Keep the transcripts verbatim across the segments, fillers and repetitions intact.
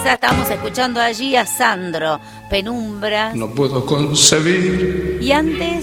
Esa estábamos escuchando allí a Sandro, Penumbra. No puedo concebir Y antes...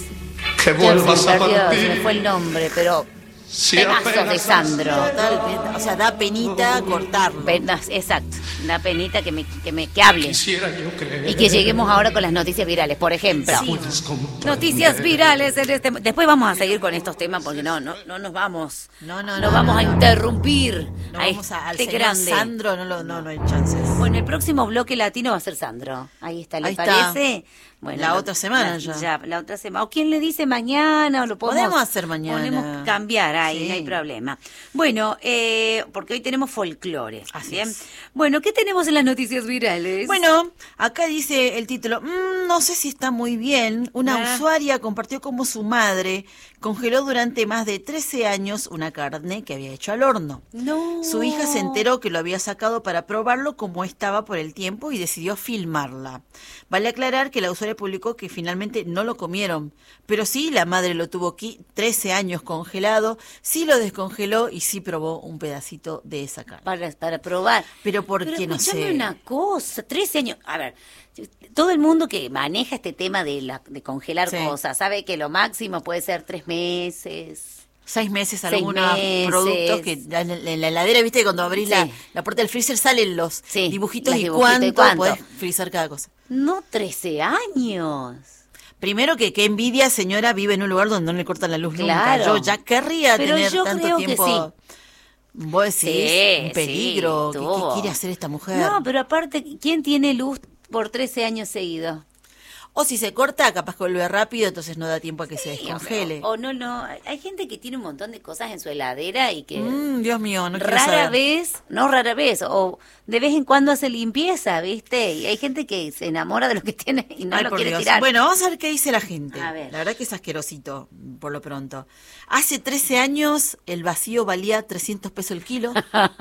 que vuelvas se me a perdió, partir. se me fue el nombre, pero... Si Temazos apenas de Sandro. Total, o sea, da penita cortarlo. Penas, exacto. Una penita que me, que me que hable. quisiera yo creer. Y que lleguemos ahora con las noticias virales, por ejemplo. Puedes comprender. Noticias virales en este... Después vamos a seguir con estos temas porque no, no, no nos vamos. No, no, no no, vamos no, a no. interrumpir No a vamos a, al este señor grande. Sandro, no, lo, no, no hay chances. Bueno, el próximo bloque latino va a ser Sandro. Ahí está, ¿le Ahí está. parece? Bueno, La lo- otra semana la- ya. la otra semana. O quién le dice mañana, o lo podemos, Podemos hacer mañana. Podemos cambiar, ahí Sí. no hay problema. Bueno, eh, porque hoy tenemos folclore. Así ¿bien? es. Bueno, ¿qué tenemos en las noticias virales? Bueno, acá dice el título, mm, no sé si está muy bien. Una Ah. usuaria compartió cómo su madre congeló durante más de trece años una carne que había hecho al horno. No. Su hija se enteró que lo había sacado para probarlo como estaba por el tiempo y decidió filmarla. Vale aclarar que la usuaria publicó que finalmente no lo comieron, pero sí la madre lo tuvo aquí trece años congelado, sí lo descongeló y sí probó un pedacito de esa carne. Para, para probar. Pero por Pero qué no escuchame sé. una cosa, trece años. A ver, todo el mundo que maneja este tema de, la, de congelar Sí. cosas sabe que lo máximo puede ser tres meses. Seis meses Seis algunos meses. productos que en la, en la heladera, viste, cuando abrís Sí. la, la puerta del freezer salen los Sí, dibujitos los y, dibujitos y cuánto cuánto. podés frizar cada cosa. No, trece años. Primero que qué envidia, señora, vive en un lugar donde no le cortan la luz Claro. nunca. Yo ya querría Pero tener yo tanto creo que tiempo. sí. Vos decís, Sí, un peligro. sí, ¿Qué, tuvo. qué quiere hacer esta mujer? No, pero aparte, ¿quién tiene luz por trece años seguidos? O si se corta, capaz que vuelve rápido, entonces no da tiempo a que se Sí, descongele. O, o no, no. Hay gente que tiene un montón de cosas en su heladera y que Mm, Dios mío, no quiero rara saber. vez, no rara vez, o de vez en cuando hace limpieza, ¿viste? Y hay gente que se enamora de lo que tiene y no Ay, lo por quiere Dios. tirar. Bueno, vamos a ver qué dice la gente. A ver. La verdad que es asquerosito, por lo pronto. Hace trece años el vacío valía trescientos pesos el kilo.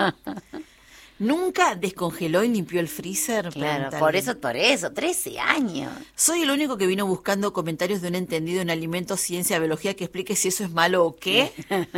¿Nunca descongeló y limpió el freezer? Claro, Pregunta por alguien. eso, por eso, trece años. Soy el único que vino buscando comentarios de un entendido en alimentos, ciencia, biología que explique si eso es malo o qué.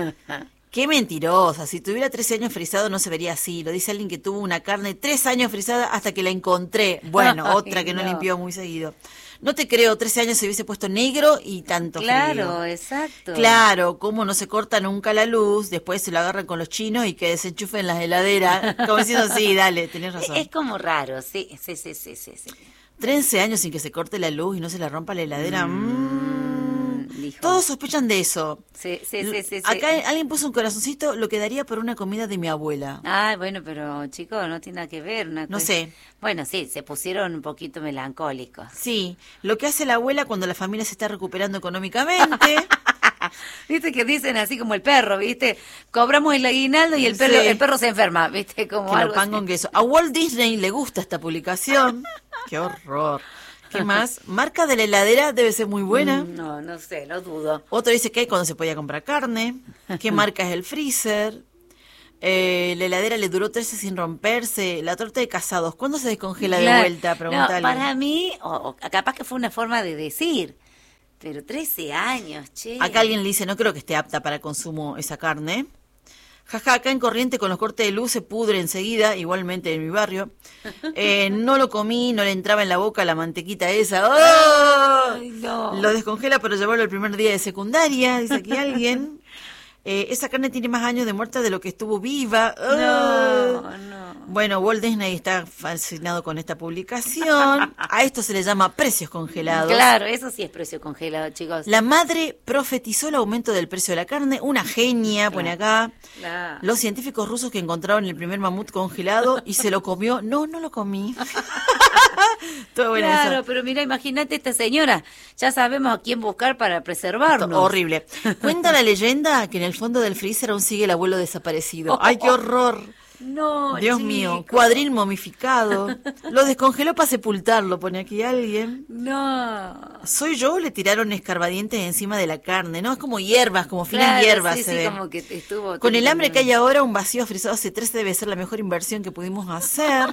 Qué mentirosa. Si tuviera trece años frisado no se vería así. Lo dice alguien que tuvo una carne tres años frisada hasta que la encontré. Bueno, Ay, otra que no, no. limpió muy seguido. No te creo, trece años se hubiese puesto negro y tanto Claro, frío. exacto. Claro, como no se corta nunca la luz, después se lo agarran con los chinos y que desenchufen las heladeras. Como diciendo, sí, dale, tenés razón. Es como raro, sí, sí, sí, sí, sí. sí. trece años sin que se corte la luz y no se la rompa la heladera. Mm. dijo. Todos sospechan de eso. Sí, sí, sí, sí, sí. Acá alguien puso un corazoncito, lo que daría por una comida de mi abuela. Ah, bueno, pero chicos, no tiene nada que ver. Una No cosa- sé. Bueno, sí, se pusieron un poquito melancólicos. Sí, lo que hace la abuela cuando la familia se está recuperando económicamente. Viste que dicen así como el perro, ¿viste? Cobramos el aguinaldo y el perro, Sí. el perro se enferma, ¿viste? Como Que lo algo pan así. con queso. A Walt Disney le gusta esta publicación. Qué horror. ¿Qué más? Marca de la heladera debe ser muy buena. Mm, No, no sé, lo dudo. Otro dice que hay cuando se podía comprar carne. ¿Qué marca es el freezer? Eh, la heladera le duró trece sin romperse. La torta de casados, ¿cuándo se descongela de Claro. vuelta? Pregunta No, alguien. para mí, o, o capaz que fue una forma de decir, pero trece años, che. Acá alguien le dice, no creo que esté apta para consumo esa carne. Jaja, acá en Corriente con los cortes de luz se pudre enseguida, igualmente en mi barrio. Eh, no lo comí, no le entraba en la boca la mantequita esa. ¡Oh! Ay, no. Lo descongela para llevarlo el primer día de secundaria, dice aquí alguien. Eh, esa carne tiene más años de muerta de lo que estuvo viva. ¡Oh! No, no. Bueno, Walt Disney está fascinado con esta publicación. A esto se le llama precios congelados. Claro, eso sí es precio congelado, chicos. La madre profetizó el aumento del precio de la carne, una genia, pone acá. Claro. Los científicos rusos que encontraron el primer mamut congelado y se lo comió. No, no lo comí. Todo bueno Claro, eso. pero mira, imagínate esta señora, ya sabemos a quién buscar para preservarnos. Horrible. Cuenta la leyenda que en el fondo del freezer aún sigue el abuelo desaparecido. ¡Ay, qué horror! No, Dios chico. mío, cuadril momificado. Lo descongeló para sepultarlo, pone aquí alguien. No. ¿Soy yo o le tiraron escarbadientes encima de la carne? No, es como hierbas, como finas Claro, hierbas sí, se sí, ve. como que estuvo Con el hambre que hay ahora, un vacío frisado hace trece debe ser la mejor inversión que pudimos hacer.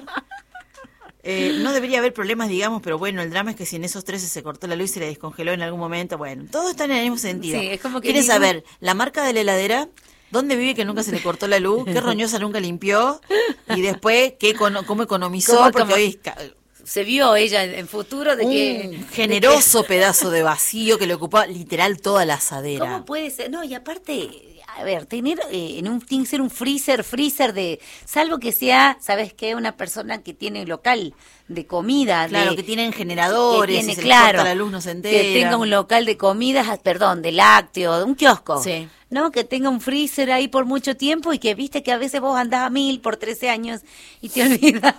Eh, no debería haber problemas, digamos, pero bueno, el drama es que si en esos trece se cortó la luz y se le descongeló en algún momento, bueno, todo está en el mismo sentido. Sí, es como que ¿Quieres ningún- saber la marca de la heladera? ¿Dónde vive que nunca se le cortó la luz? ¿Qué roñosa nunca limpió? Y después, ¿qué econo- ¿cómo economizó? ¿Cómo Porque econo- hoy es ca- Se vio ella en, en futuro de un que... generoso pedazo de vacío que le ocupaba literal toda la asadera. ¿Cómo puede ser? No, y aparte, a ver, tener eh, en un tiene que ser un freezer, freezer de, salvo que sea, ¿sabes qué? Una persona que tiene local de comida, Claro, de- que tienen generadores, que tiene, y se les claro, corta la luz no se entera. que tenga un local de comidas, ah, perdón, de lácteo, un kiosco. Sí. ¿No? Que tenga un freezer ahí por mucho tiempo y que viste que a veces vos andás a mil por trece años y te olvidas.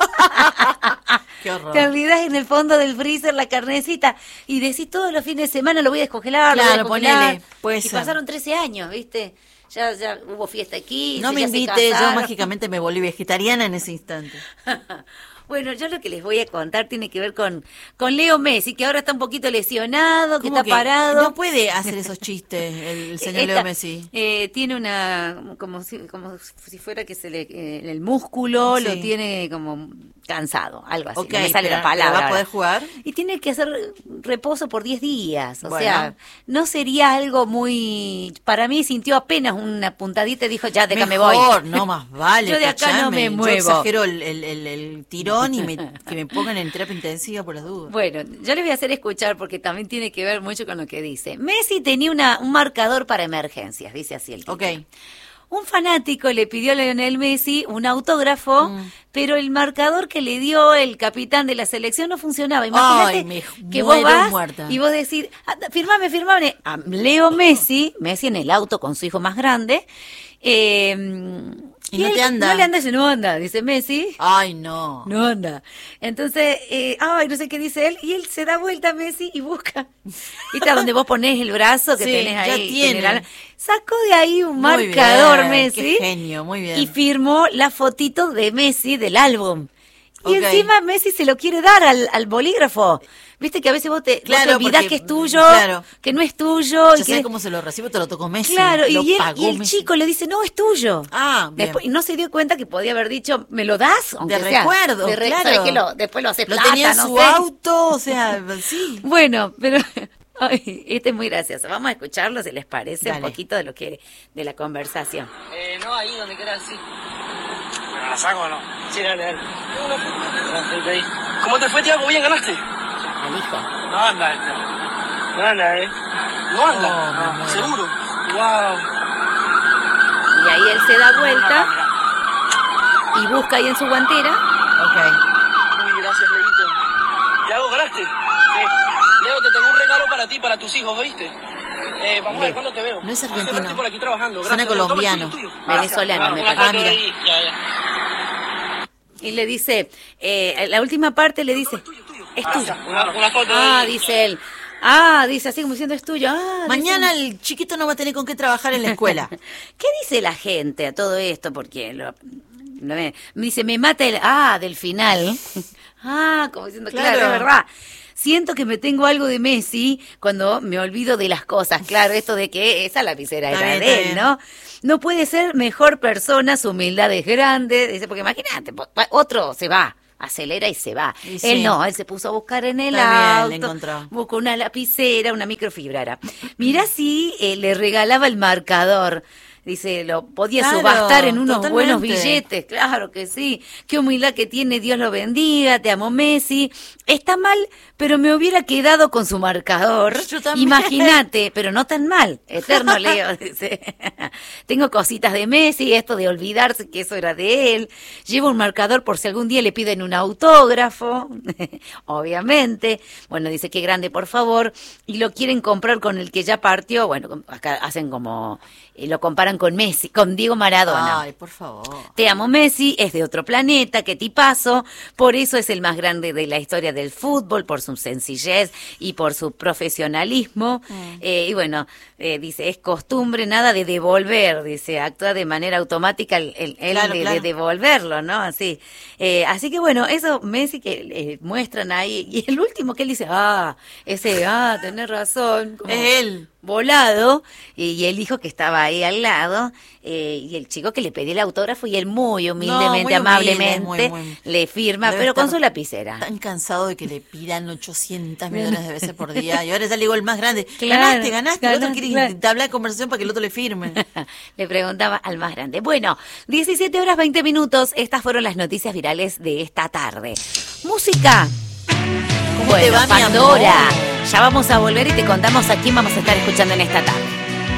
Qué horror. Te olvidas en el fondo del freezer la carnecita y decís todos los fines de semana lo voy a descongelar, lo voy a Claro, descongelar. ponele, puede y ser. pasaron trece años, ¿viste? Ya, ya hubo fiesta aquí. No me ya se invite, yo casaron. mágicamente me volví vegetariana en ese instante. Bueno, yo lo que les voy a contar tiene que ver con, con Leo Messi, que ahora está un poquito lesionado, que ¿Cómo está que parado. No puede hacer esos chistes el, el señor Esta- Leo Messi. eh, tiene una, como si, como si fuera que se le, eh, el músculo lo Sí. tiene como cansado, algo así. Ok, no me sale pero- la palabra. pero ¿va a poder ahora. jugar? Y tiene que hacer reposo por diez días. O Bueno. sea, no sería algo muy, para mí sintió apenas una puntadita y dijo, ya, déjame voy. Mejor, no más vale. Yo de acá no cachame. me Yo muevo. exagero el, el, el, el tirón y me, que me pongan en terapia intensiva por las dudas. Bueno, yo les voy a hacer escuchar porque también tiene que ver mucho con lo que dice. Messi tenía una, un marcador para emergencias, dice así el título. Ok. Un fanático le pidió a Lionel Messi un autógrafo, Mm. pero el marcador que le dio el capitán de la selección no funcionaba. Imagínate Ay, me que vos muero vas muerta. y vos decís, "Ah, firmame, firmame. A Leo Messi, Messi en el auto con su hijo más grande, eh, Y no él te anda. No le anda, dice, no anda, dice Messi. Ay, no. No anda. Entonces, eh, ay, no sé qué dice él, y él se da vuelta a Messi y busca. ¿Viste a donde vos ponés el brazo que Sí, tenés ya ahí? tiene. general? Sacó de ahí un Muy marcador bien, Messi. qué genio, muy bien. Y firmó la fotito de Messi del álbum. Y Ok. encima Messi se lo quiere dar al, al bolígrafo. Viste que a veces vos te, vos te Claro, olvidás porque- que es tuyo, claro. que no es tuyo. Ya y que sabes cómo se lo recibo, te lo tocó Messi. Claro, lo y, él- pagó y el Messi. chico le dice, no, es tuyo. Ah, bien. Después, y no se dio cuenta que podía haber dicho, ¿me lo das? Aunque De sea. recuerdo, De re- claro. ¿sabes qué? Lo- después lo hace Lo plata, tenía en no su sé. auto, o sea, sí. Bueno, pero ay, este es muy gracioso. Vamos a escucharlo, si les parece, Dale. un poquito de lo que de la conversación. Eh, no, ahí donde quieras, sí. ¿Pero la saco o no? Sí, dale, dale. Dale, ahí. ¿Cómo te fue, Tiago? ¿Bien ganaste? Al hijo. No anda este. No anda, eh. No anda. Oh, me Ah, muero. seguro. Wow. Y ahí él se da vuelta y busca ahí en su guantera. Ok. Muy gracias, Leito. Tiago, ¿ganaste? Sí. Leo, te tengo un regalo para ti, para tus hijos, ¿oíste? Eh, vamos a ver cuándo te veo. No es Siempre argentino. estoy por aquí trabajando. Suena Gracias, Leo. Toma el colombiano. tuyo, tuyo. Venezolano, me Una parece. foto Ah, mira. ahí. Ya, ya. Y le dice, eh, la última parte le dice, es tuyo. Una, una foto Ah, ahí. dice él. Ah, dice así como diciendo es tuyo. Ah, Mañana dice- el chiquito no va a tener con qué trabajar en la escuela. ¿Qué dice la gente a todo esto? Porque lo, lo ve- me dice, me mata el... Ah, del final. Ah, como diciendo, claro, Claro. es verdad. Siento que me tengo algo de Messi cuando me olvido de las cosas. Claro, esto de que esa lapicera Está era bien, de está él, bien. ¿no? No puede ser mejor persona, su humildad es grande. Dice, porque imagínate, po- pa- otro se va. Acelera y se va. Y sí. Él no, él se puso a buscar en el Está bien, auto, le encontró. buscó una lapicera, una microfibrara. Mirá si eh, le regalaba el marcador. Dice, lo podía Claro, subastar en unos totalmente. buenos billetes. Claro que sí. Qué humildad que tiene, Dios lo bendiga, te amo Messi. Está mal, pero me hubiera quedado con su marcador. Yo también. Imagínate, pero no tan mal. Eterno Leo, dice. Tengo cositas de Messi, esto de olvidarse que eso era de él. Llevo un marcador por si algún día le piden un autógrafo. Obviamente. Bueno, dice, qué grande, por favor. Y lo quieren comprar con el que ya partió. Bueno, acá hacen como, eh, lo comparan con Messi, con Diego Maradona. Ay, por favor. Te amo Messi, es de otro planeta, qué tipazo, por eso es el más grande de la historia del fútbol, por su sencillez y por su profesionalismo. Eh, y bueno, eh, dice, es costumbre nada de devolver, dice, actúa de manera automática el, el- el Claro, de, claro. de devolverlo, ¿no? Así. Eh, así que bueno, eso Messi que eh, muestran ahí. Y el último que él dice, ah, ese, ah, tenés razón. Como- Es él. volado, y, y el hijo que estaba ahí al lado, eh, y el chico que le pedía el autógrafo, y él muy humildemente, No, muy humilde, amablemente, muy, muy. le firma, Debe pero con estar su lapicera. Tan cansado de que le pidan ochocientos millones de veces por día. Y ahora ya le digo el más grande. Claro, ganaste, ganaste. El otro ganaste, quiere claro. entablar conversación para que el otro le firme. Le preguntaba al más grande. Bueno, diecisiete horas veinte minutos. Estas fueron las noticias virales de esta tarde. Música. ¿Cómo Bueno, te va, mi Pandora. amor? Ya vamos a volver y te contamos a quién vamos a estar escuchando en esta tarde.